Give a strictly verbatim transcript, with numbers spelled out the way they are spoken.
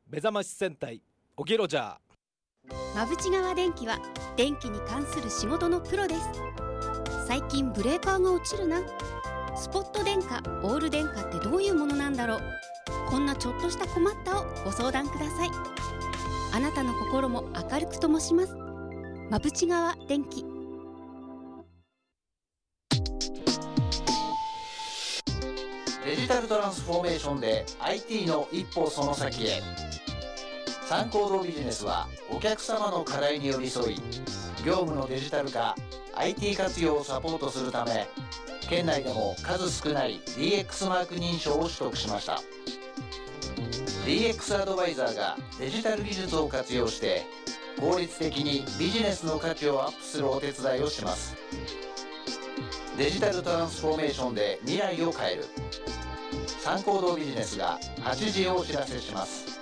目覚まし戦隊オゲロジャー。 馬淵川電機は電気に関する仕事のプロです。最近ブレーカーが落ちるな、スポット電化、オール電化ってどういうものなんだろう、こんなちょっとした困ったをご相談ください。あなたの心も明るく灯します。馬淵川電機。 デジタルトランスフォーメーションで アイティー の一歩その先へ。三行動ビジネスはお客様の課題に寄り添い、業務のデジタル化、アイティー 活用をサポートするため、県内でも数少ない ディーエックス マーク認証を取得しました。 ディーエックス アドバイザーがデジタル技術を活用して効率的にビジネスの価値をアップするお手伝いをします。デジタルトランスフォーメーションで未来を変える。三行動ビジネスがはちじをお知らせします。